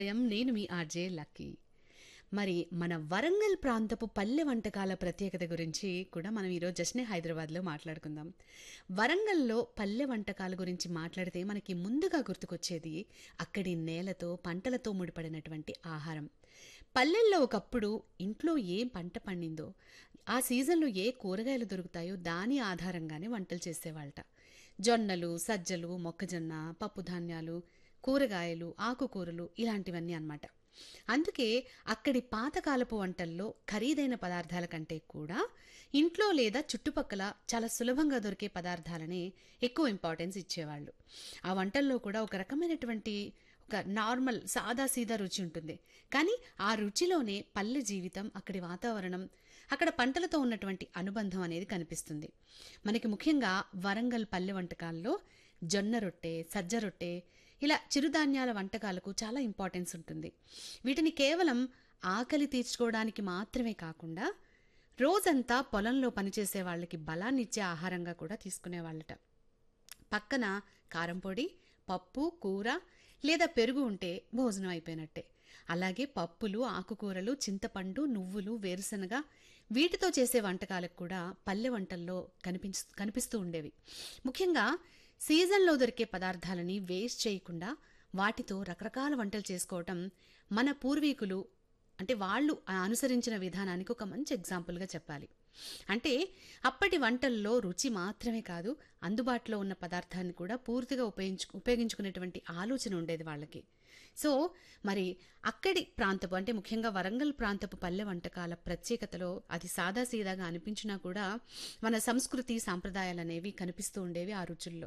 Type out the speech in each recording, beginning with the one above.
నేను మీ RJ lucky. మరి మన వరంగల్ ప్రాంతపు పల్లె వంటకాల ప్రత్యేకత గురించి కూడా మనం ఈరోజు జస్నే హైదరాబాద్లో మాట్లాడుకుందాం. వరంగల్లో పల్లె వంటకాల గురించి మాట్లాడితే మనకి ముందుగా గుర్తుకొచ్చేది అక్కడి నేలతో పంటలతో ముడిపడినటువంటి ఆహారం. పల్లెల్లో ఒకప్పుడు ఇంట్లో ఏం పంట పండిందో, ఆ సీజన్లో ఏ కూరగాయలు దొరుకుతాయో దాని ఆధారంగానే వంటలు చేసేవాళ్ళట. జొన్నలు, సజ్జలు, మొక్కజొన్న, పప్పు ధాన్యాలు, కూరగాయలు, ఆకుకూరలు ఇలాంటివన్నీ అన్నమాట. అందుకే అక్కడి పాతకాలపు వంటల్లో ఖరీదైన పదార్థాల కంటే కూడా ఇంట్లో లేదా చుట్టుపక్కల చాలా సులభంగా దొరికే పదార్థాలనే ఎక్కువ ఇంపార్టెన్స్ ఇచ్చేవాళ్ళు. ఆ వంటల్లో కూడా ఒక రకమైనటువంటి ఒక నార్మల్ సాదాసీదా రుచి ఉంటుంది. కానీ ఆ రుచిలోనే పల్లె జీవితం, అక్కడి వాతావరణం, అక్కడ పంటలతో ఉన్నటువంటి అనుబంధం అనేది కనిపిస్తుంది. మనకి ముఖ్యంగా వరంగల్ పల్లె వంటకాల్లో జొన్న రొట్టె, సజ్జ రొట్టె ఇలా చిరుధాన్యాల వంటకాలకు చాలా ఇంపార్టెన్స్ ఉంటుంది. వీటిని కేవలం ఆకలి తీర్చుకోవడానికి మాత్రమే కాకుండా రోజంతా పొలంలో పనిచేసే వాళ్ళకి బలాన్నిచ్చే ఆహారంగా కూడా తీసుకునేవాళ్ళట. పక్కన కారం పొడి, పప్పు, కూర లేదా పెరుగు ఉంటే భోజనం అయిపోయినట్టే. అలాగే పప్పులు, ఆకుకూరలు, చింతపండు, నువ్వులు, వేరుశనగ వీటితో చేసే వంటకాలకు కూడా పల్లె వంటల్లో కనిపిస్తూ ఉండేవి. ముఖ్యంగా సీజన్లో దొరికే పదార్థాలని వేస్ట్ చేయకుండా వాటితో రకరకాల వంటలు చేసుకోవటం మన పూర్వీకులు అంటే వాళ్ళు అనుసరించిన విధానానికి ఒక మంచి ఎగ్జాంపుల్గా చెప్పాలి. అంటే అప్పటి వంటల్లో రుచి మాత్రమే కాదు, అందుబాటులో ఉన్న పదార్థాన్ని కూడా పూర్తిగా ఉపయోగించుకునేటువంటి ఆలోచన ఉండేది వాళ్ళకి. సో మరి అక్కడి ప్రాంతపు అంటే ముఖ్యంగా వరంగల్ ప్రాంతపు పల్లె వంటకాల ప్రత్యేకతలో అది సాదాసీదాగా అనిపించినా కూడా మన సంస్కృతి సాంప్రదాయాలు అనేవి కనిపిస్తూ ఉండేవి ఆ రుచుల్లో.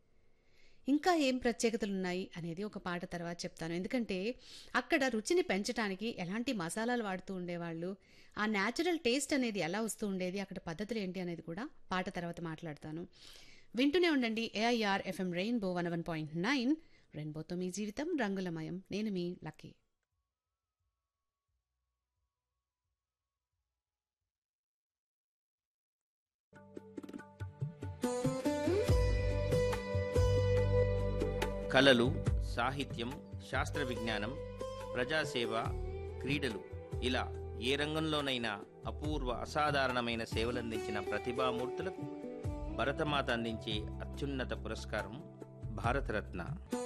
ఇంకా ఏం ప్రత్యేకతలు ఉన్నాయి అనేది ఒక పాట తర్వాత చెప్తాను. ఎందుకంటే అక్కడ రుచిని పెంచడానికి ఎలాంటి మసాలాలు వాడుతూ ఉండేవాళ్ళు, ఆ న్యాచురల్ టేస్ట్ అనేది ఎలా వస్తూ ఉండేది, అక్కడ పద్ధతులు ఏంటి అనేది కూడా పాట తర్వాత మాట్లాడతాను. వింటూనే ఉండండి ఏఐఆర్ ఎఫ్ఎం రెయిన్బో 101.9. రెయిన్బోతో మీ జీవితం రంగులమయం. నేను మీ లక్కీ. కళలు, సాహిత్యం, శాస్త్ర విజ్ఞానం, ప్రజాసేవ, క్రీడలు ఇలా ఏ రంగంలోనైనా అపూర్వ అసాధారణమైన సేవలందించిన ప్రతిభామూర్తులకు భరతమాత అందించే అత్యున్నత పురస్కారం భారతరత్న.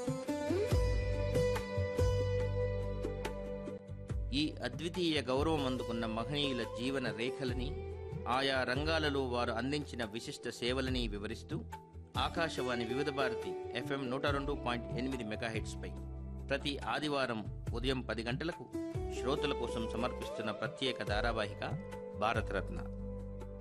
ఈ అద్వితీయ గౌరవం అందుకున్న మహనీయుల జీవన రేఖలని, ఆయా రంగాలలో వారు అందించిన విశిష్ట సేవలని వివరిస్తూ ఆకాశవాణి వివిధ భారతి FM 102.8 మెగాహెట్స్పై ప్రతి ఆదివారం ఉదయం 10 గంటలకు శ్రోతల కోసం సమర్పిస్తున్న ప్రత్యేక ధారావాహిక భారతరత్న.